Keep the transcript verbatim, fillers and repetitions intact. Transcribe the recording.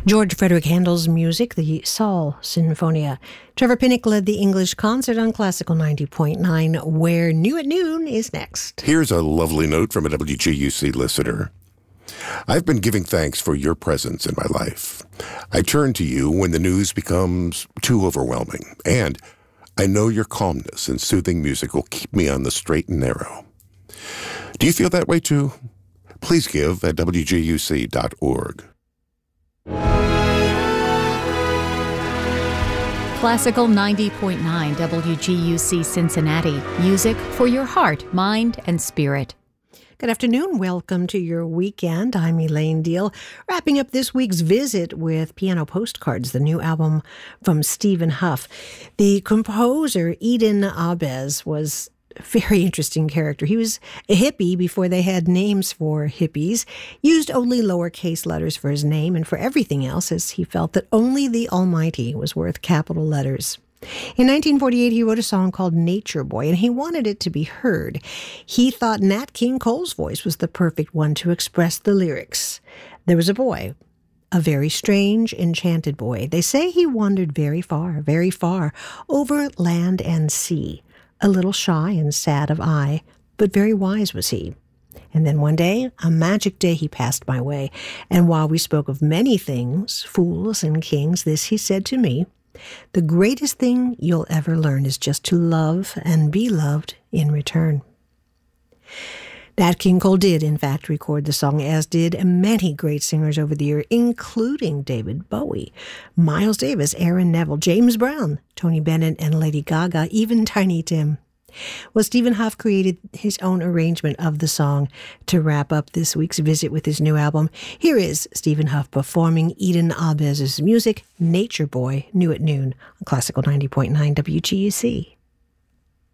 George Frederick Handel's music, the Saul Sinfonia. Trevor Pinnock led the English concert on Classical ninety point nine, where New at Noon is next. Here's a lovely note from a W G U C listener. I've been giving thanks for your presence in my life. I turn to you when the news becomes too overwhelming, and I know your calmness and soothing music will keep me on the straight and narrow. Do you feel that way too? Please give at W G U C dot org. Classical ninety point nine W G U C Cincinnati. Music for your heart, mind, and spirit. Good afternoon. Welcome to your weekend. I'm Elaine Deal, wrapping up this week's visit with Piano Postcards, the new album from Stephen Hough. The composer, Eden Ahbez, was a very interesting character. He was a hippie before they had names for hippies, used only lowercase letters for his name and for everything else, as he felt that only the Almighty was worth capital letters. In nineteen forty-eight, he wrote a song called Nature Boy, and he wanted it to be heard. He thought Nat King Cole's voice was the perfect one to express the lyrics. There was a boy, a very strange, enchanted boy. They say he wandered very far, very far, over land and sea. A little shy and sad of eye, but very wise was he. And then one day, a magic day, he passed my way. And while we spoke of many things, fools and kings, this he said to me: the greatest thing you'll ever learn is just to love and be loved in return. Nat King Cole did, in fact, record the song, as did many great singers over the year, including David Bowie, Miles Davis, Aaron Neville, James Brown, Tony Bennett, and Lady Gaga, even Tiny Tim. Well, Stephen Hough created his own arrangement of the song to wrap up this week's visit with his new album. Here is Stephen Hough performing Eden Ahbez's music, Nature Boy, New at Noon, on Classical ninety point nine W G U C.